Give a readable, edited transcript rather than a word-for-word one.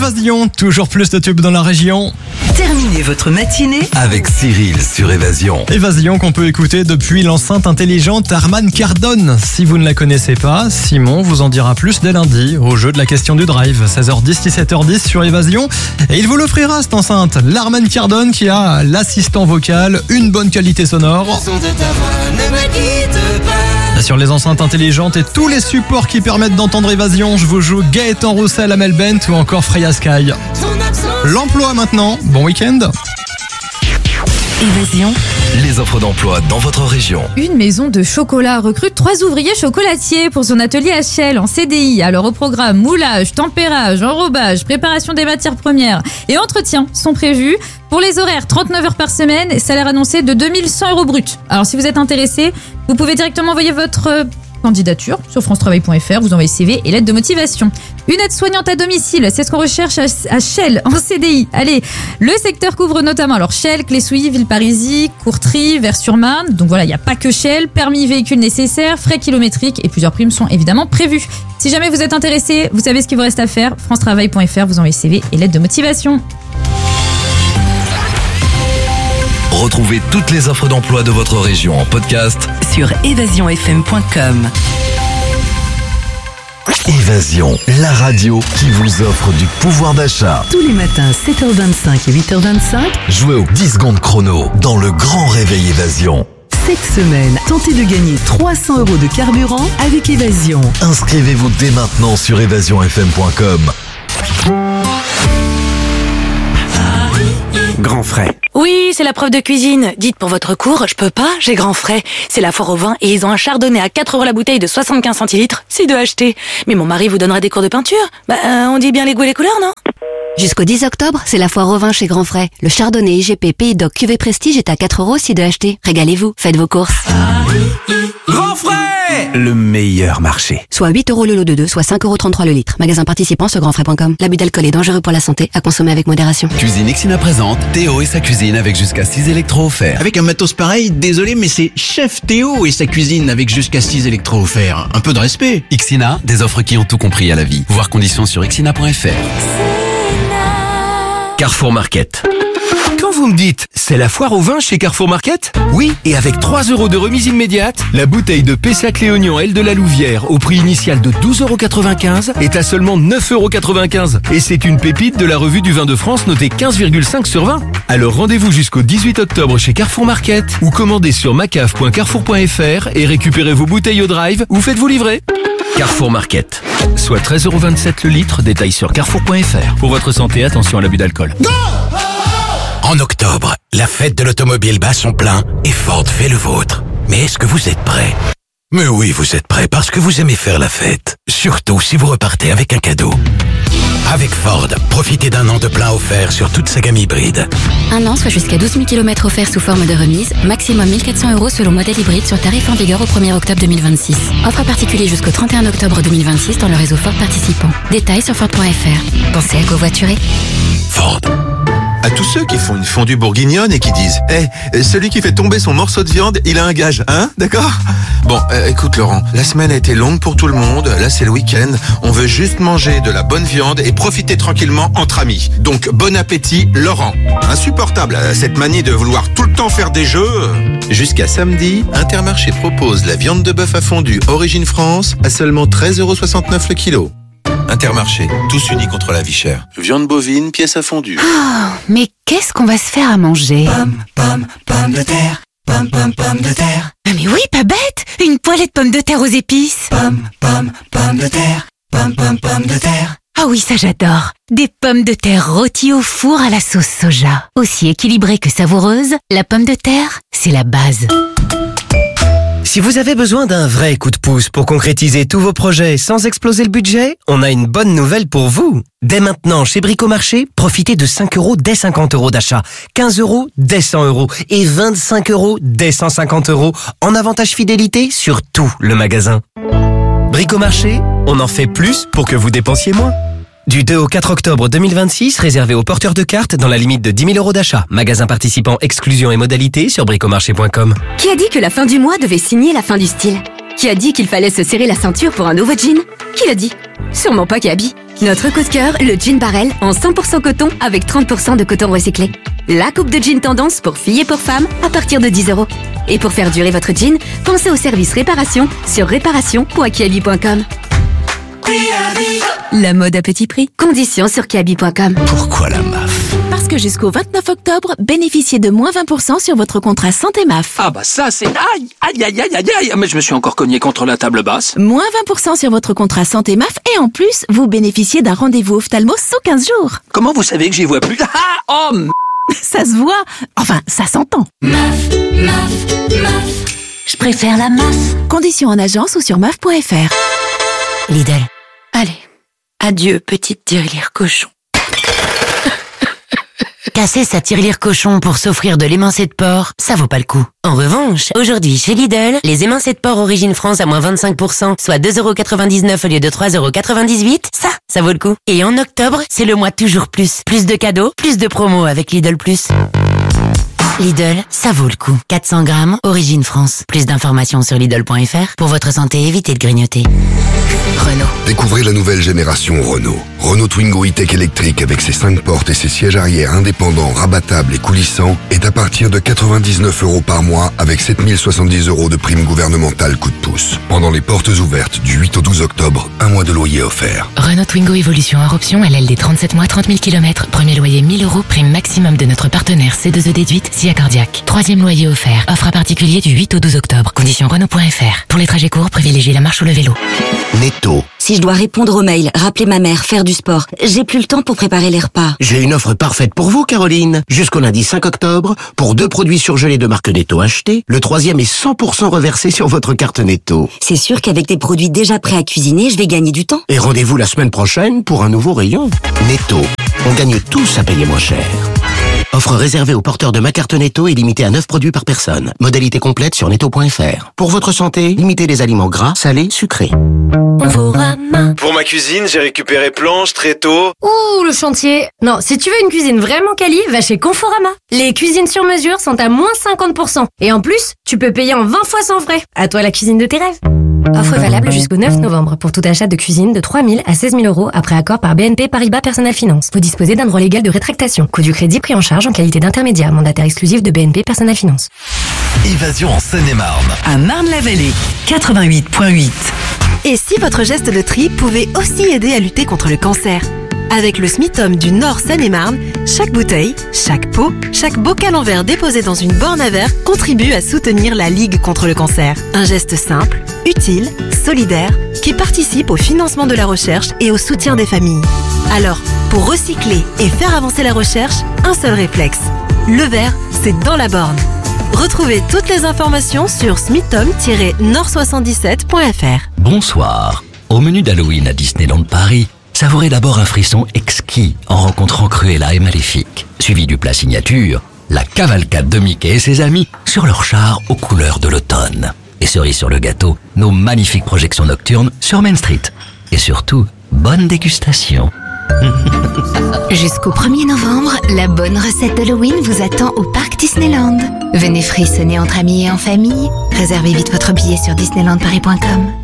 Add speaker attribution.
Speaker 1: Évasion, toujours plus de tubes dans la région.
Speaker 2: Terminez votre matinée
Speaker 3: avec Cyril sur Évasion.
Speaker 1: Évasion qu'on peut écouter depuis l'enceinte intelligente Harman Kardon. Si vous ne la connaissez pas, Simon vous en dira plus dès lundi au jeu de la question du drive, 16h10, 17h10 sur Évasion. Et il vous l'offrira cette enceinte, l'Harman Kardon qui a l'assistant vocal, une bonne qualité sonore. Sur les enceintes intelligentes et tous les supports qui permettent d'entendre Évasion, je vous joue Gaëtan Roussel, Amel Bent ou encore Freya Sky. L'emploi maintenant, bon week-end.
Speaker 2: Évasion.
Speaker 3: Les offres d'emploi dans votre région.
Speaker 4: Une maison de chocolat recrute 3 ouvriers chocolatiers pour son atelier à Chelles en CDI. Alors au programme, moulage, tempérage, enrobage, préparation des matières premières et entretien sont prévus. Pour les horaires, 39 heures par semaine, salaire annoncé de 2100 € brut. Alors si vous êtes intéressé, vous pouvez directement envoyer votre candidature sur francetravail.fr, vous envoyez CV et lettre de motivation. Une aide-soignante à domicile, c'est ce qu'on recherche à Chelles en CDI. Allez, le secteur couvre notamment alors Chelles, Clessouilly, Villeparisis, Courtrai, Vers-sur-Marne. Donc voilà, il n'y a pas que Chelles, permis véhicule nécessaire, frais kilométriques et plusieurs primes sont évidemment prévues. Si jamais vous êtes intéressé, vous savez ce qu'il vous reste à faire, francetravail.fr, vous envoyez CV et lettre de motivation.
Speaker 3: Retrouvez toutes les offres d'emploi de votre région en podcast
Speaker 2: sur évasionfm.com.
Speaker 3: Évasion, la radio qui vous offre du pouvoir d'achat.
Speaker 2: Tous les matins, 7h25 et 8h25.
Speaker 3: Jouez au 10 secondes chrono dans le grand réveil Évasion.
Speaker 2: Cette semaine, tentez de gagner 300 € de carburant avec Évasion.
Speaker 3: Inscrivez-vous dès maintenant sur évasionfm.com.
Speaker 5: Grand frais.
Speaker 6: Oui, c'est la prof de cuisine. Dites pour votre cours, je peux pas, j'ai grand frais. C'est la foire au vin et ils ont un chardonnay à 4 € la bouteille de 75 centilitres. C'est de acheter. Mais mon mari vous donnera des cours de peinture. On dit bien les goûts et les couleurs, non?
Speaker 7: Jusqu'au 10 octobre, c'est la foire au vin chez Grand Frais. Le chardonnay IGP Pays d'Oc Cuvée Prestige est à 4 € si de acheter. Régalez-vous, faites vos courses.
Speaker 5: Grand frais, le meilleur marché.
Speaker 7: Soit 8 € le lot de 2, soit 5,33 € le litre. Magasin participant sur grandfrais.com. L'abus d'alcool est dangereux pour la santé, à consommer avec modération.
Speaker 8: Cuisine Ixina présente Théo et sa cuisine avec jusqu'à 6 électros offerts.
Speaker 5: Avec un matos pareil, désolé, mais c'est Chef Théo et sa cuisine avec jusqu'à 6 électros offerts. Un peu de respect.
Speaker 8: Ixina, des offres qui ont tout compris à la vie. Voir conditions sur ixina.fr. Carrefour Market.
Speaker 9: Quand vous me dites, c'est la foire au vin chez Carrefour Market? Oui, et avec 3 € de remise immédiate, la bouteille de Pessac Léognan L de la Louvière au prix initial de 12,95 € est à seulement 9,95 €. Et c'est une pépite de la revue du vin de France notée 15,5 sur 20. Alors rendez-vous jusqu'au 18 octobre chez Carrefour Market ou commandez sur macaf.carrefour.fr et récupérez vos bouteilles au drive ou faites-vous livrer.
Speaker 8: Carrefour Market. Soit 13,27 € le litre, détail sur carrefour.fr. Pour votre santé, attention à l'abus d'alcool.
Speaker 10: En octobre, la fête de l'automobile bat son plein et Ford fait le vôtre. Mais est-ce que vous êtes prêts? Mais oui, vous êtes prêts parce que vous aimez faire la fête. Surtout si vous repartez avec un cadeau. Avec Ford, profitez d'un an de plein offert sur toute sa gamme hybride.
Speaker 7: Un an, soit jusqu'à 12 000 km offerts sous forme de remise. Maximum 1 400 € selon modèle hybride sur tarif en vigueur au 1er octobre 2026. Offre à particulier jusqu'au 31 octobre 2026 dans le réseau Ford participant. Détails sur Ford.fr. Pensez à covoiturer.
Speaker 10: Ford.
Speaker 11: À tous ceux qui font une fondue bourguignonne et qui disent « celui qui fait tomber son morceau de viande, il a un gage, hein? D'accord ?» Bon, écoute Laurent, la semaine a été longue pour tout le monde, là c'est le week-end, on veut juste manger de la bonne viande et profiter tranquillement entre amis. Donc bon appétit Laurent. Insupportable, cette manie de vouloir tout le temps faire des jeux. Jusqu'à samedi, Intermarché propose la viande de bœuf à fondu Origine France à seulement 13,69 € le kilo. Intermarché, tous unis contre la vie chère. Viande bovine, pièce à fondu.
Speaker 7: Oh, mais qu'est-ce qu'on va se faire à manger?
Speaker 2: Pommes de terre. Pommes de terre.
Speaker 6: Ah mais oui, pas bête. Une poêlée de pommes de terre aux épices.
Speaker 2: Pommes de terre. Pommes de terre.
Speaker 6: Ah oui, ça j'adore. Des pommes de terre rôties au four à la sauce soja. Aussi équilibrée que savoureuse, la pomme de terre, c'est la base.
Speaker 9: Si vous avez besoin d'un vrai coup de pouce pour concrétiser tous vos projets sans exploser le budget, on a une bonne nouvelle pour vous. Dès maintenant, chez Bricomarché, profitez de 5 € dès 50 € d'achat, 15 € dès 100 € et 25 € dès 150 € en avantage fidélité sur tout le magasin. Bricomarché, on en fait plus pour que vous dépensiez moins. Du 2 au 4 octobre 2026, réservé aux porteurs de cartes dans la limite de 10 000 € d'achat. Magasin participant, exclusion et modalités sur bricomarché.com.
Speaker 12: Qui a dit que la fin du mois devait signer la fin du style? Qui a dit qu'il fallait se serrer la ceinture pour un nouveau jean? Qui l'a dit? Sûrement pas Gabi. Notre coup de cœur, le jean Barrel en 100% coton avec 30% de coton recyclé. La coupe de jean tendance pour filles et pour femmes à partir de 10 €. Et pour faire durer votre jean, pensez au service réparation sur réparation.kiabi.com. La mode à petit prix. Conditions sur kiabi.com.
Speaker 10: Pourquoi la MAF?
Speaker 13: Parce que jusqu'au 29 octobre, bénéficiez de moins 20% sur votre contrat santé MAF.
Speaker 14: Ah bah ça c'est... Aïe, aïe, aïe, aïe, aïe, aïe. Mais je me suis encore cogné contre la table basse.
Speaker 13: Moins 20% sur votre contrat santé MAF et en plus, vous bénéficiez d'un rendez-vous ophtalmo sous 15 jours.
Speaker 14: Comment vous savez que j'y vois plus? Ah, oh,
Speaker 13: ça se voit. Enfin, ça s'entend.
Speaker 15: MAF, MAF, MAF. Je préfère la MAF.
Speaker 13: Conditions en agence ou sur MAF.fr.
Speaker 6: Lidl. Allez, adieu petite tirelire cochon. Casser sa tirelire cochon pour s'offrir de l'émincé de porc, ça vaut pas le coup. En revanche, aujourd'hui chez Lidl, les émincés de porc Origine France à moins 25%, soit 2,99 € au lieu de 3,98 €, ça vaut le coup. Et en octobre, c'est le mois toujours plus. Plus de cadeaux, plus de promos avec Lidl+. Lidl, ça vaut le coup. 400 grammes, Origine France. Plus d'informations sur Lidl.fr. Pour votre santé, évitez de grignoter. Renault.
Speaker 16: Découvrez la nouvelle génération Renault. Renault Twingo E-Tech électrique avec ses 5 portes et ses sièges arrière indépendants, rabattables et coulissants est à partir de 99 € par mois avec 7070 € de prime gouvernementale coup de pouce. Pendant les portes ouvertes du 8 au 12 octobre, un mois de loyer offert.
Speaker 7: Renault Twingo Evolution hors option, LLD 37 mois, 30 000 km. Premier loyer 1000 €, prime maximum de notre partenaire C2E déduite, SIA Cardiaque. Troisième loyer offert. Offre à particulier du 8 au 12 octobre. Conditions Renault.fr. Pour les trajets courts, privilégiez la marche ou le vélo.
Speaker 10: Netto.
Speaker 12: Si je dois répondre aux mails, rappeler ma mère, faire du sport, j'ai plus le temps pour préparer les repas.
Speaker 10: J'ai une offre parfaite pour vous, Caroline. Jusqu'au lundi 5 octobre, pour 2 produits surgelés de marque Netto achetés, le 3e est 100% reversé sur votre carte Netto.
Speaker 12: C'est sûr qu'avec des produits déjà prêts à cuisiner, je vais gagner du temps.
Speaker 10: Et rendez-vous la semaine prochaine pour un nouveau rayon. Netto. On gagne tous à payer moins cher. Offre réservée aux porteurs de ma carte Netto et limitée à 9 produits par personne. Modalité complète sur netto.fr. Pour votre santé, limitez les aliments gras, salés, sucrés.
Speaker 17: Pour ma cuisine, j'ai récupéré planches, tréteaux.
Speaker 18: Ouh, le chantier. Non, si tu veux une cuisine vraiment quali, va chez Conforama. Les cuisines sur mesure sont à moins 50%. Et en plus, tu peux payer en 20 fois sans frais. À toi la cuisine de tes rêves. Offre valable jusqu'au 9 novembre pour tout achat de cuisine de 3 000 à 16 000 € après accord par BNP Paribas Personal Finance. Vous disposez d'un droit légal de rétractation. Coût du crédit pris en charge en qualité d'intermédiaire. Mandataire exclusif de BNP Personal Finance.
Speaker 3: Évasion en Seine-et-Marne.
Speaker 2: À Marne-la-Vallée, 88.8. Et si votre geste de tri pouvait aussi aider à lutter contre le cancer? Avec le Smithum du Nord Seine-et-Marne, chaque bouteille, chaque pot, chaque bocal en verre déposé dans une borne à verre contribue à soutenir la Ligue contre le cancer. Un geste simple, utile, solidaire, qui participe au financement de la recherche et au soutien des familles. Alors, pour recycler et faire avancer la recherche, un seul réflexe. Le verre, c'est dans la borne. Retrouvez toutes les informations sur smithum-nord77.fr.
Speaker 8: Bonsoir. Au menu d'Halloween à Disneyland Paris, savourez d'abord un frisson exquis en rencontrant Cruella et Maléfique, suivi du plat signature, la cavalcade de Mickey et ses amis sur leur char aux couleurs de l'automne. Et cerise sur le gâteau, nos magnifiques projections nocturnes sur Main Street. Et surtout, bonne dégustation.
Speaker 7: Jusqu'au 1er novembre, la bonne recette d'Halloween vous attend au parc Disneyland. Venez frissonner entre amis et en famille. Réservez vite votre billet sur disneylandparis.com.